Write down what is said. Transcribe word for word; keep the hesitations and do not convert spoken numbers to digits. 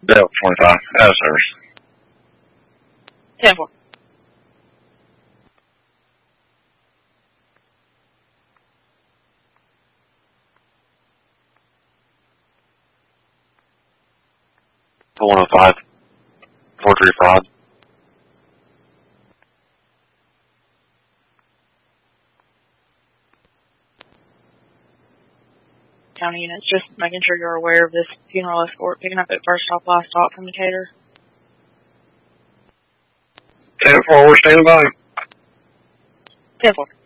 Delta twenty-five, out of service. ten four. one oh five, four three five. County units, just making sure you're aware of this funeral escort picking up at first stop, last stop from Decatur. ten four, we're standing by. ten four.